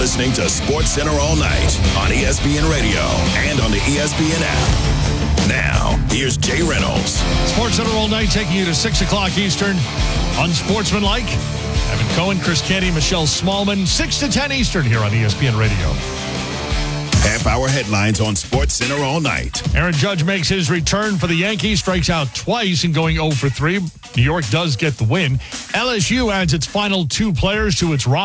listening to Sports Center all night on ESPN Radio and on the ESPN app. Now, here's Jay Reynolds. Sports Center all night, taking you to 6 o'clock Eastern. Unsportsmanlike. Evan Cohen, Chris Canty, Michelle Smallman. 6 to 10 Eastern here on ESPN Radio. Half-hour headlines on Sports Center all night. Aaron Judge makes his return for the Yankees, strikes out twice and going 0 for 3. New York does get the win. LSU adds its final 2 players to its roster.